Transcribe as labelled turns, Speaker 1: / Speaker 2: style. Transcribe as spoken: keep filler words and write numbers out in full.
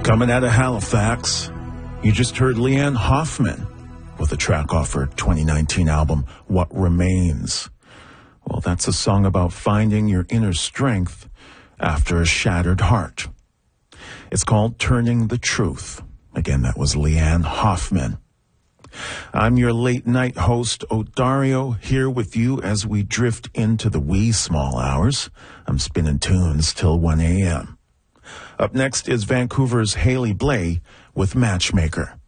Speaker 1: Coming out of Halifax, you just heard Leanne Hoffman with a track off her twenty nineteen album, What Remains. Well, that's a song about finding your inner strength after a shattered heart. It's called Turning the Truth. Again, that was Leanne Hoffman. I'm your late night host, Odario, here with you as we drift into the wee small hours. I'm spinning tunes till one a.m. Up next is Vancouver's Haley Blay with Matchmaker.